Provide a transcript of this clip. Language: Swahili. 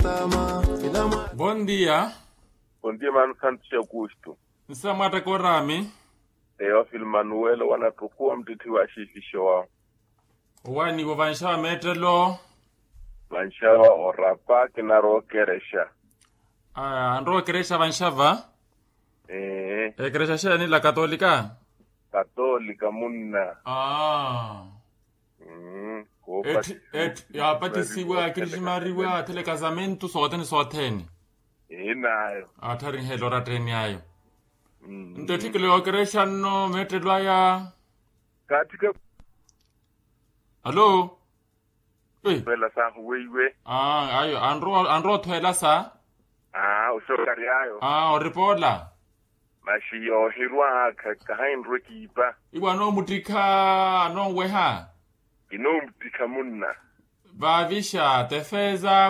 Bom dia. Bom dia, Mano Santos Augusto. Nsamata korami. Teofil Manuel wanatukua mtiti wa shifisho wao. Wani wanshawa metelo. Wanshawa orapa kinaro keresha. Andro keresha wanshava. Keresha shani la katolika. Katolika munna. Ya pati siwa kirishimariwa tele casamentu soteni. Inayo. Atari helora treni ayo. Ntetikile okeresha no metelo aya. Katika. Hello. Wela sa huwewe. Ayo andro twela sa. Usokari ayo. Oripola. Mashiyo hirwa kahaindro kipa. Iwa no mutika no weha. Ino mutika munna. Vavisha tefeza